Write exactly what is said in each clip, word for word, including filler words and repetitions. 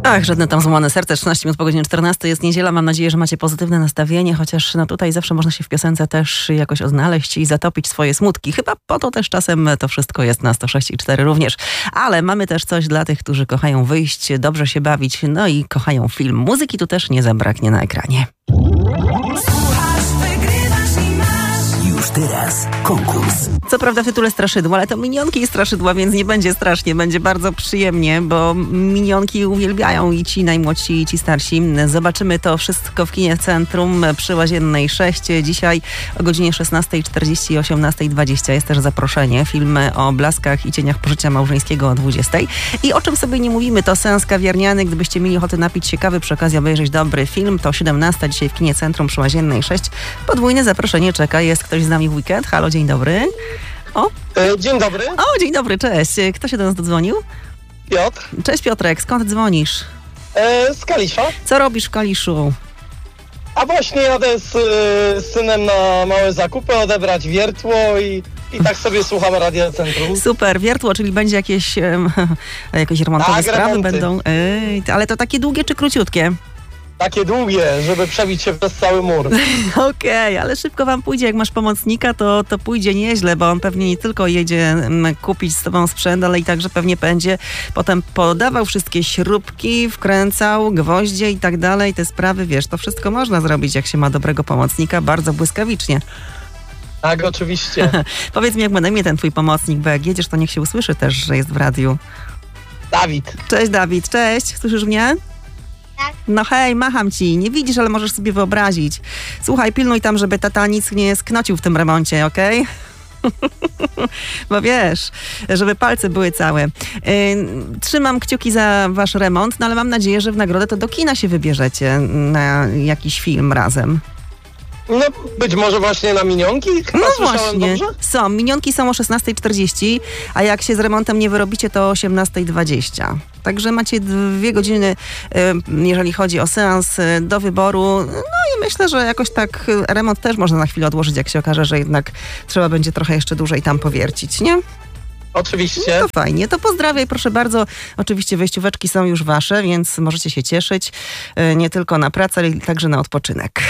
Ach, żadne tam złamane serce. trzynaście minut po godzinie czternastej jest niedziela. Mam nadzieję, że macie pozytywne nastawienie, chociaż no tutaj zawsze można się w piosence też jakoś odnaleźć i zatopić swoje smutki. Chyba po to też czasem to wszystko jest na sto sześć i cztery również. Ale mamy też coś dla tych, którzy kochają wyjść, dobrze się bawić, no i kochają film. Muzyki tu też nie zabraknie na ekranie. Już teraz konkurs. Co prawda w tytule straszydło, ale to minionki i straszydła, więc nie będzie strasznie, będzie bardzo przyjemnie, bo minionki uwielbiają i ci najmłodsi, i ci starsi. Zobaczymy to wszystko w kinie Centrum przy Łaziennej sześć. Dzisiaj o godzinie szesnastej czterdzieści i osiemnastej dwadzieścia jest też zaproszenie. Film o blaskach i cieniach pożycia małżeńskiego o dwudziestej. I o czym sobie nie mówimy, to seans kawiarniany. Gdybyście mieli ochotę napić się kawy, przy okazji obejrzeć dobry film, to siedemnasta dzisiaj w kinie Centrum przy Łaziennej sześć. Podwójne zaproszenie czeka. Jest ktoś z nami w weekend. Halo, dzień dobry. O. E, dzień dobry. O, dzień dobry, cześć. Kto się do nas dodzwonił? Piotr. Cześć Piotrek, skąd dzwonisz? E, z Kalisza. Co robisz w Kaliszu? A właśnie jadę z, z synem na małe zakupy, odebrać wiertło i, i tak sobie słuchamy Radia Centrum. Super, wiertło, czyli będzie jakieś, um, jakieś remontowe tak, sprawy remonty. będą. Ej, ale to takie długie czy króciutkie? Takie długie, żeby przebić się przez cały mur. Okej, okay, ale szybko wam pójdzie. Jak masz pomocnika, to, to pójdzie nieźle, bo on pewnie nie tylko jedzie m, kupić z tobą sprzęt, ale i także pewnie będzie potem podawał wszystkie śrubki, wkręcał gwoździe i tak dalej. Te sprawy, wiesz, to wszystko można zrobić, jak się ma dobrego pomocnika, bardzo błyskawicznie. Tak, oczywiście. Powiedz mi, jak ma na imię ten twój pomocnik, bo jak jedziesz, to niech się usłyszy też, że jest w radiu. Dawid. Cześć Dawid, cześć, słyszysz mnie? Tak. No hej, macham ci. Nie widzisz, ale możesz sobie wyobrazić. Słuchaj, pilnuj tam, żeby tata nic nie sknocił w tym remoncie, okej? Okay? Bo wiesz, żeby palce były całe. Yy, trzymam kciuki za wasz remont, no ale mam nadzieję, że w nagrodę to do kina się wybierzecie na jakiś film razem. No, być może właśnie na minionki? Chyba no słyszałem właśnie. dobrze? Są. Minionki są o szesnastej czterdzieści, a jak się z remontem nie wyrobicie, to o osiemnastej dwadzieścia. Także macie dwie godziny, jeżeli chodzi o seans, do wyboru. No i myślę, że jakoś tak remont też można na chwilę odłożyć, jak się okaże, że jednak trzeba będzie trochę jeszcze dłużej tam powiercić, nie? Oczywiście. No to fajnie. To pozdrawiaj, proszę bardzo. Oczywiście wejścióweczki są już wasze, więc możecie się cieszyć nie tylko na pracę, ale także na odpoczynek.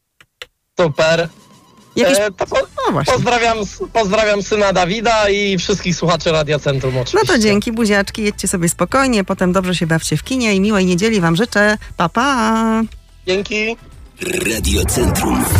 Super. Jakieś... E, to po, no pozdrawiam, pozdrawiam syna Dawida i wszystkich słuchaczy Radia Centrum oczywiście. No to dzięki, buziaczki, jedźcie sobie spokojnie, potem dobrze się bawcie w kinie i miłej niedzieli wam życzę. Pa, pa! Dzięki. Radio Centrum.